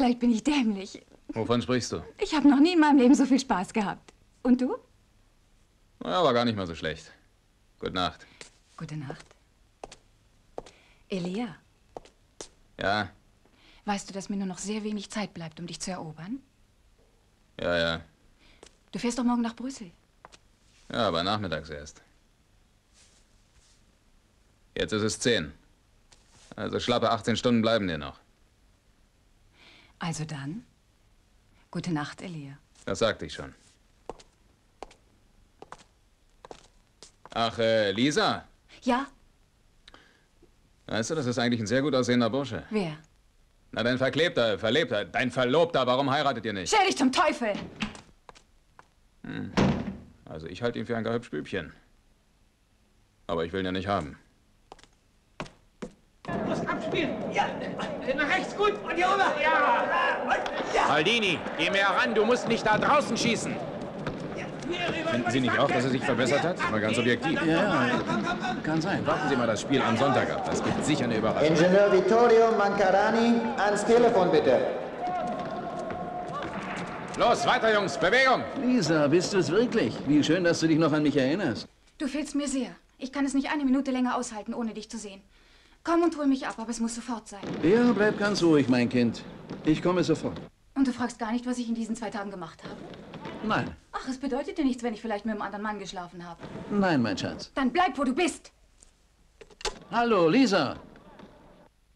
Vielleicht bin ich dämlich. Wovon sprichst du? Ich habe noch nie in meinem Leben so viel Spaß gehabt. Und du? Ja, war gar nicht mal so schlecht. Gute Nacht. Gute Nacht. Elia. Ja? Weißt du, dass mir nur noch sehr wenig Zeit bleibt, um dich zu erobern? Ja, ja. Du fährst doch morgen nach Brüssel. Ja, aber nachmittags erst. Jetzt ist es 10. Also schlappe 18 Stunden bleiben dir noch. Also dann, gute Nacht, Elia. Das sagte ich schon. Ach, Lisa? Ja? Weißt du, das ist eigentlich ein sehr gut aussehender Bursche. Wer? Na, dein Verlebter, dein Verlobter, warum heiratet ihr nicht? Stell dich zum Teufel! Also ich halte ihn für ein gar hübsch Bübchen. Aber ich will ihn ja nicht haben. Los, abspielen! Ja! Nach rechts, gut! Und hier rüber! Ja! Maldini, geh mehr ran, du musst nicht da draußen schießen. Finden Sie nicht auch, dass er sich verbessert hat? Mal ganz objektiv. Ja, kann sein. Warten Sie mal das Spiel am Sonntag ab. Das gibt sicher eine Überraschung. Ingenieur Vittorio Mancarani, ans Telefon bitte. Los, weiter, Jungs, Bewegung! Lisa, bist du es wirklich? Wie schön, dass du dich noch an mich erinnerst. Du fehlst mir sehr. Ich kann es nicht eine Minute länger aushalten, ohne dich zu sehen. Komm und hol mich ab, aber es muss sofort sein. Ja, bleib ganz ruhig, mein Kind. Ich komme sofort. Und du fragst gar nicht, was ich in diesen 2 Tagen gemacht habe? Nein. Ach, es bedeutet dir nichts, wenn ich vielleicht mit einem anderen Mann geschlafen habe. Nein, mein Schatz. Dann bleib, wo du bist. Hallo, Lisa.